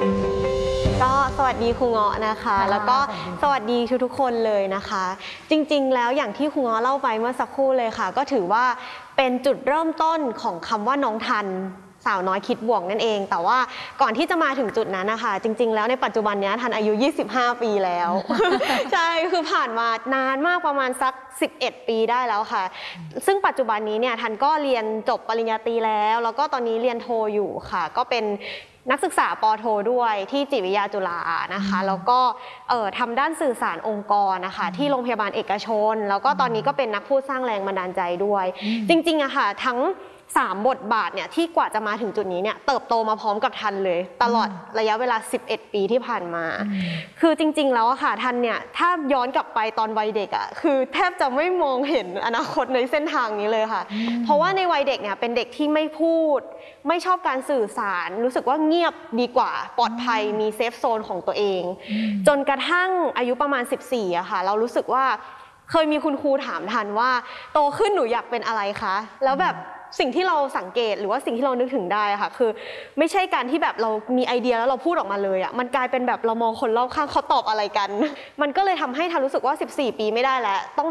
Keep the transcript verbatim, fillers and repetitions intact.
ก็สวัสดีครูเงาะนะคะแล้วก็สวัสดีทุกๆคนเลยนะคะจริงๆแล้วอย่างที่ครูเงาะเล่าไปเมื่อสักครู่เลยค่ะก็ถือว่าเป็นจุดเริ่มต้นของคำว่าน้องทันสาวน้อยคิดบวกนั่นเองแต่ว่าก่อนที่จะมาถึงจุดนั้นนะคะจริงๆแล้วในปัจจุบันนี้ทันอายุยี่สิบห้าปีแล้ว ใช่คือผ่านมานานมากประมาณสักสิบเอ็ดปีได้แล้วค่ะซึ่งปัจจุบันนี้เนี่ยทันก็เรียนจบปริญญาตรีแล้วแล้วก็ตอนนี้เรียนโทอยู่ค่ะก็เป็นนักศึกษาป.โทด้วยที่จิตวิทยาจุฬานะคะแล้วก็เอ่อทำด้านสื่อสารองค์กรนะคะที่โรงพยาบาลเอกชนแล้วก็ตอนนี้ก็เป็นนักพูดสร้างแรงบันดาลใจด้วยจริงๆอะค่ะทั้งสามบทบาทเนี่ยที่กว่าจะมาถึงจุดนี้เนี่ยเติบโตมาพร้อมกับทันเลยตลอดระยะเวลาสิบเอ็ดปีที่ผ่านมาคือจริงๆแล้วอะค่ะทันเนี่ยถ้าย้อนกลับไปตอนวัยเด็กอะคือแทบจะไม่มองเห็นอนาคตในเส้นทางนี้เลยค่ะเพราะว่าในวัยเด็กเนี่ยเป็นเด็กที่ไม่พูดไม่ชอบการสื่อสารรู้สึกว่าเงียบดีกว่าปลอดภัยมีเซฟโซนของตัวเองจนกระทั่งอายุประมาณสิบสี่อะค่ะเรารู้สึกว่าเคยมีคุณครูถามทันว่าโตขึ้นหนูอยากเป็นอะไรคะแล้วแบบสิ่งที่เราสังเกตหรือว่าสิ่งที่เรานึกถึงได้ค่ะคือไม่ใช่การที่แบบเรามีไอเดียแล้วเราพูดออกมาเลยอ่ะมันกลายเป็นแบบเรามองคนรอบข้างเขาตอบอะไรกันมันก็เลยทำให้ทันรู้สึกว่าสิบสี่ปีไม่ได้แล้วต้อง